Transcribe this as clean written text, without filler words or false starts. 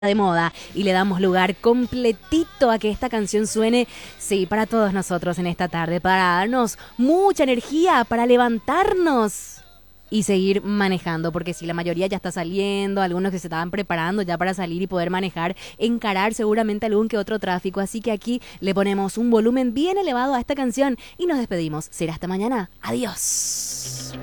de moda y le damos lugar completito a que esta canción suene, sí, para todos nosotros en esta tarde, para darnos mucha energía, para levantarnos y seguir manejando, porque si la mayoría ya está saliendo, algunos que se estaban preparando ya para salir y poder manejar, encarar seguramente algún que otro tráfico, así que aquí le ponemos un volumen bien elevado a esta canción y nos despedimos. Será hasta mañana. Adiós.